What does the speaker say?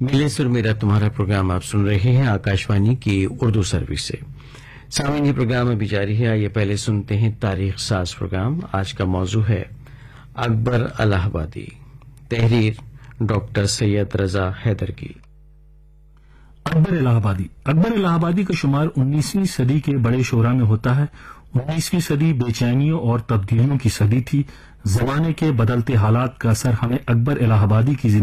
मिले सुर मेरा तुम्हारा प्रोग्राम आप सुन रहे हैं आकाशवाणी की उर्दू सर्विस से। सामान्य प्रोग्राम अभी जारी है। आइए पहले सुनते हैं तारीख साज प्रोग्राम। आज का मौजू है अकबर इलाहाबादी, तहरीर डॉक्टर सैयद रजा हैदर की। अकबर इलाहाबादी का शुमार 19वीं सदी के बड़े शोरा में होता है। 19वीं सदी बेचैनियों और तब्दीलियों की सदी थी। जमाने के बदलते हालात का असर हमें अकबर इलाहाबादी की